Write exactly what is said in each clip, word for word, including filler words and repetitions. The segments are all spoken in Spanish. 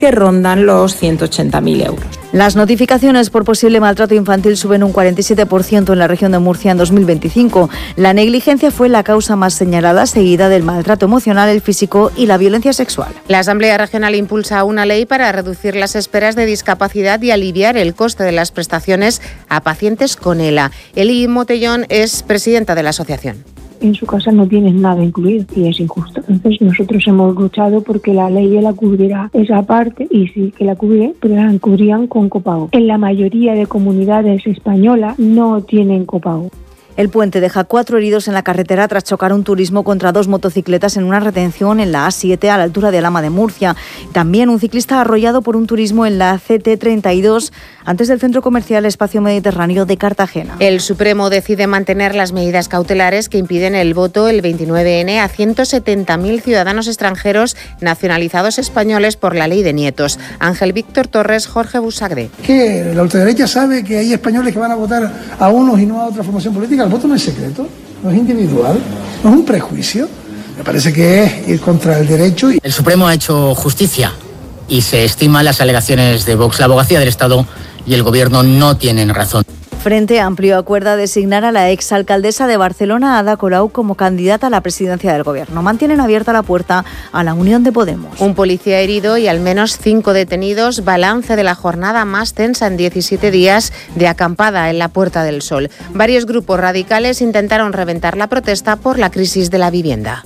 que rondan los ciento ochenta mil euros. Las notificaciones por posible maltrato infantil suben un cuarenta y siete por ciento en la región de Murcia en dos mil veinticinco. La negligencia fue la causa más señalada, seguida del maltrato emocional, el físico y la violencia sexual. La Asamblea Regional impulsa una ley para reducir las esperas de discapacidad y aliviar el coste de las prestaciones a pacientes con ELA. Eli Motellón es presidenta de la asociación. En su casa no tienen nada incluido y es injusto. Entonces nosotros hemos luchado porque la ley la cubrirá esa parte y sí que la cubre, pero la cubrían con copago. En la mayoría de comunidades españolas no tienen copago. El puente deja cuatro heridos en la carretera tras chocar un turismo contra dos motocicletas en una retención en la A siete a la altura de Alhama de Murcia. También un ciclista arrollado por un turismo en la C T treinta y dos antes del centro comercial Espacio Mediterráneo de Cartagena. El Supremo decide mantener las medidas cautelares que impiden el voto el veintinueve ene a ciento setenta mil ciudadanos extranjeros nacionalizados españoles por la ley de nietos. Ángel Víctor Torres, Jorge Busagre. Que la ultraderecha sabe que hay españoles que van a votar a unos y no a otra formación política. El voto no es secreto, no es individual, no es un prejuicio. Me parece que es ir contra el derecho. El Supremo ha hecho justicia y se estiman las alegaciones de Vox. La abogacía del Estado y el Gobierno no tienen razón. Frente Amplio acuerda designar a la exalcaldesa de Barcelona, Ada Colau, como candidata a la presidencia del Gobierno. Mantienen abierta la puerta a la unión de Podemos. Un policía herido y al menos cinco detenidos. Balance de la jornada más tensa en diecisiete días de acampada en la Puerta del Sol. Varios grupos radicales intentaron reventar la protesta por la crisis de la vivienda.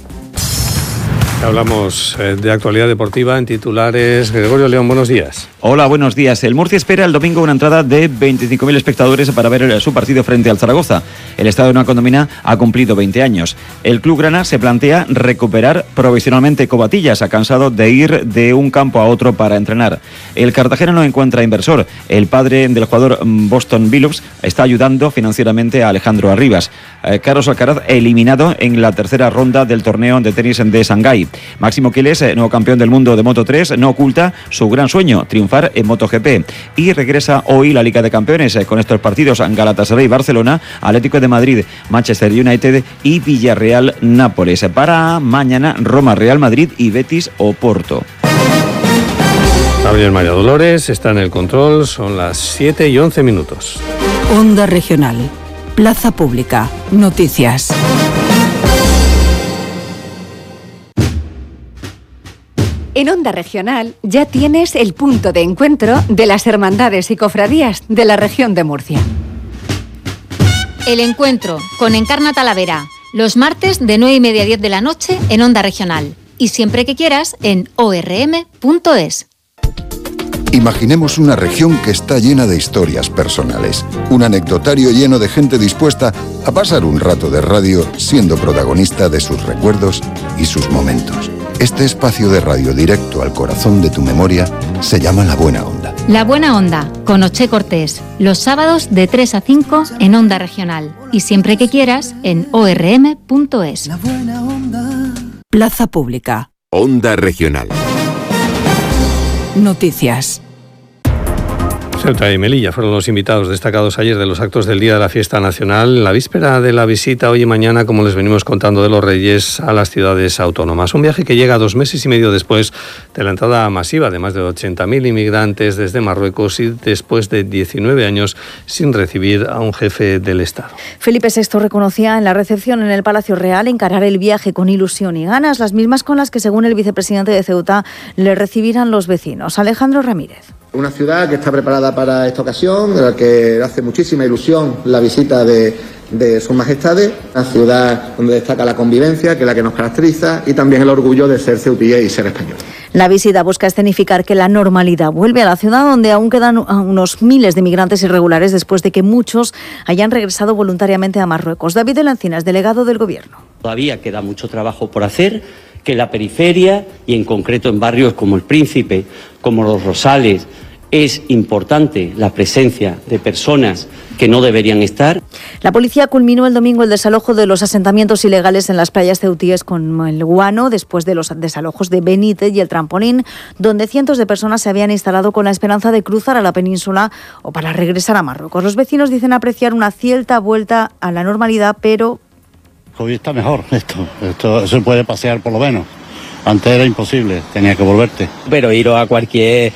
Hablamos de actualidad deportiva en titulares. Gregorio León, buenos días. Hola, buenos días. El Murcia espera el domingo una entrada de veinticinco mil espectadores para ver su partido frente al Zaragoza. El Estadio Nueva Condomina ha cumplido veinte años. El club grana se plantea recuperar provisionalmente Covatillas, ha cansado de ir de un campo a otro para entrenar. El Cartagena no encuentra inversor. El padre del jugador Boston Billups está ayudando financieramente a Alejandro Arribas. Eh, Carlos Alcaraz eliminado en la tercera ronda del torneo de tenis de Shanghái. Máximo Quiles, nuevo campeón del mundo de Moto tres, no oculta su gran sueño, triunfar en MotoGP. Y regresa hoy la Liga de Campeones con estos partidos: Galatasaray Barcelona, Atlético de Madrid Manchester United y Villarreal Nápoles. Para mañana Roma Real Madrid y Betis Oporto. Gabriel María Dolores está en el control, son las siete y once minutos. Onda Regional, Plaza Pública, Noticias. En Onda Regional ya tienes el punto de encuentro de las hermandades y cofradías de la región de Murcia. El encuentro con Encarna Talavera, los martes de nueve y media a diez de la noche en Onda Regional. Y siempre que quieras en o erre eme punto es. Imaginemos una región que está llena de historias personales. Un anecdotario lleno de gente dispuesta a pasar un rato de radio siendo protagonista de sus recuerdos y sus momentos. Este espacio de radio directo al corazón de tu memoria se llama La Buena Onda. La Buena Onda, con Oche Cortés, los sábados de tres a cinco en Onda Regional. Y siempre que quieras en o erre eme punto es. La Buena Onda. Plaza Pública. Onda Regional. Noticias. Ceuta y Melilla fueron los invitados destacados ayer de los actos del Día de la Fiesta Nacional, la víspera de la visita hoy y mañana, como les venimos contando, de los Reyes a las ciudades autónomas. Un viaje que llega dos meses y medio después de la entrada masiva de más de ochenta mil inmigrantes desde Marruecos y después de diecinueve años sin recibir a un jefe del Estado. Felipe sexto reconocía en la recepción en el Palacio Real encarar el viaje con ilusión y ganas, las mismas con las que, según el vicepresidente de Ceuta, le recibirán los vecinos. Alejandro Ramírez. Una ciudad que está preparada para esta ocasión, de la que hace muchísima ilusión la visita de, de sus majestades. Una ciudad donde destaca la convivencia, que es la que nos caracteriza, y también el orgullo de ser ceutí y ser español. La visita busca escenificar que la normalidad vuelve a la ciudad, donde aún quedan unos miles de migrantes irregulares después de que muchos hayan regresado voluntariamente a Marruecos. David de la Encinas, delegado del Gobierno. Todavía queda mucho trabajo por hacer, que en la periferia y en concreto en barrios como El Príncipe, como Los Rosales, es importante la presencia de personas que no deberían estar. La policía culminó el domingo el desalojo de los asentamientos ilegales en las playas ceutíes con el Guano, después de los desalojos de Benítez y el Trampolín, donde cientos de personas se habían instalado con la esperanza de cruzar a la península o para regresar a Marruecos. Los vecinos dicen apreciar una cierta vuelta a la normalidad, pero... Hoy está mejor esto, esto se puede pasear por lo menos. Antes era imposible, tenía que volverte. Pero ir a cualquier